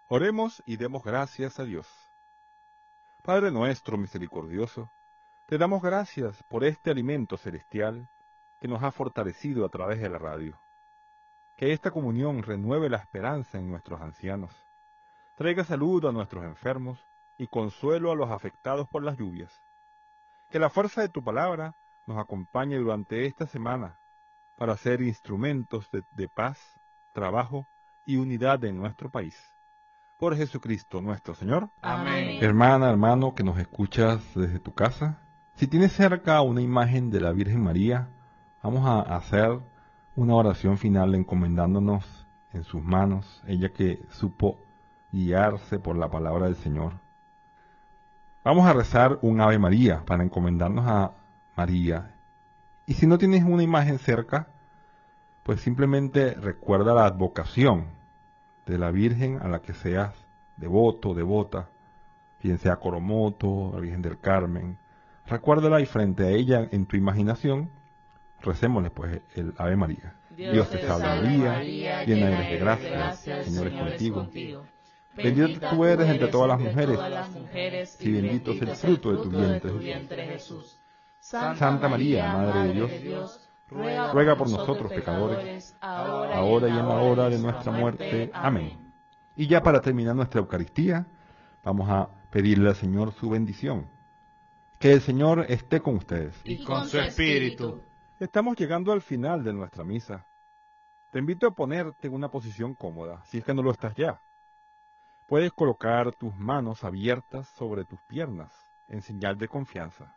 Oremos y demos gracias a Dios. Padre nuestro misericordioso, te damos gracias por este alimento celestial que nos ha fortalecido a través de la radio. Que esta comunión renueve la esperanza en nuestros ancianos, traiga salud a nuestros enfermos y consuelo a los afectados por las lluvias. Que la fuerza de tu palabra nos acompañe durante esta semana para ser instrumentos de paz, trabajo y unidad en nuestro país. Por Jesucristo nuestro Señor. Amén. Hermana, hermano, que nos escuchas desde tu casa, si tienes cerca una imagen de la Virgen María, vamos a hacer una oración final encomendándonos en sus manos, ella que supo guiarse por la palabra del Señor. Vamos a rezar un Ave María para encomendarnos a María. Y si no tienes una imagen cerca, pues simplemente recuerda la advocación de la Virgen a la que seas devoto, devota, quien sea Coromoto, la Virgen del Carmen. Recuérdala y frente a ella en tu imaginación, recémosle pues el Ave María. Dios te salve María, llena eres de gracia, el Señor es contigo. Bendita tú eres entre todas las mujeres, y bendito es el fruto de tu vientre, Jesús. Santa María, Madre de Dios, ruega por nosotros pecadores, ahora y en la hora de nuestra muerte. Amén. Y ya para terminar nuestra Eucaristía, vamos a pedirle al Señor su bendición. Que el Señor esté con ustedes. Y con su espíritu. Estamos llegando al final de nuestra misa. Te invito a ponerte en una posición cómoda, si es que no lo estás ya. Puedes colocar tus manos abiertas sobre tus piernas, en señal de confianza.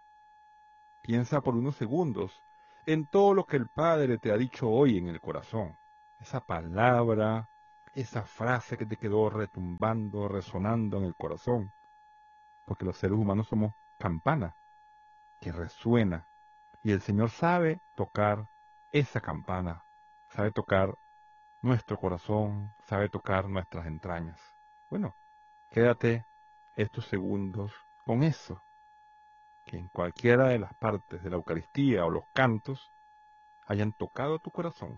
Piensa por unos segundos en todo lo que el Padre te ha dicho hoy en el corazón. Esa palabra, esa frase que te quedó retumbando, resonando en el corazón. Porque los seres humanos somos campana que resuena. Y el Señor sabe tocar esa campana, sabe tocar nuestro corazón, sabe tocar nuestras entrañas. Bueno, quédate estos segundos con eso, que en cualquiera de las partes de la Eucaristía o los cantos hayan tocado tu corazón.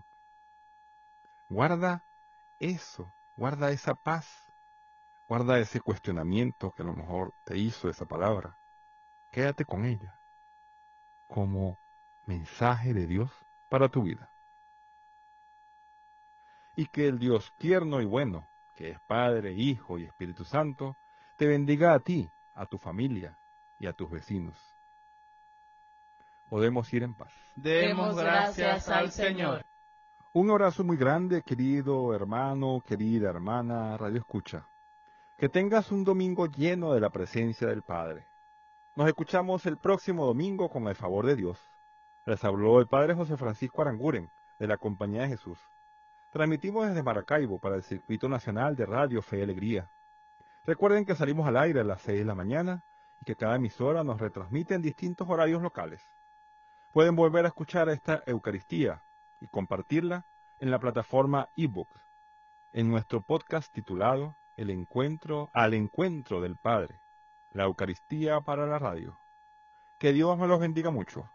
Guarda eso, guarda esa paz, guarda ese cuestionamiento que a lo mejor te hizo esa palabra. Quédate con ella como mensaje de Dios para tu vida. Y que el Dios tierno y bueno, que es Padre, Hijo y Espíritu Santo, te bendiga a ti, a tu familia y a tus vecinos. Podemos ir en paz. Demos gracias al Señor. Un abrazo muy grande, querido hermano, querida hermana, Radio Escucha. Que tengas un domingo lleno de la presencia del Padre. Nos escuchamos el próximo domingo con el favor de Dios. Les habló el Padre José Francisco Aranguren, de la Compañía de Jesús. Transmitimos desde Maracaibo para el Circuito Nacional de Radio Fe y Alegría. Recuerden que salimos al aire a las 6 de la mañana y que cada emisora nos retransmite en distintos horarios locales. Pueden volver a escuchar esta Eucaristía y compartirla en la plataforma eBooks, en nuestro podcast titulado El Encuentro al Encuentro del Padre, la Eucaristía para la radio. Que Dios me los bendiga mucho.